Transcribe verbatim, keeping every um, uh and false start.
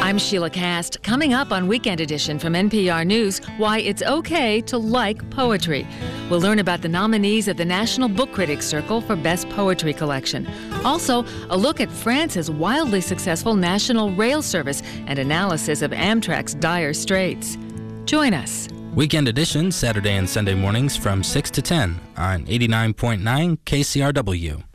I'm Sheila Cast. Coming up on Weekend Edition from N P R News, why it's okay to like poetry. We'll learn about the nominees at the National Book Critics Circle for Best Poetry Collection. Also, a look at France's wildly successful national rail service and analysis of Amtrak's dire straits. Join us. Weekend Edition, Saturday and Sunday mornings from six to ten on eighty-nine point nine K C R W.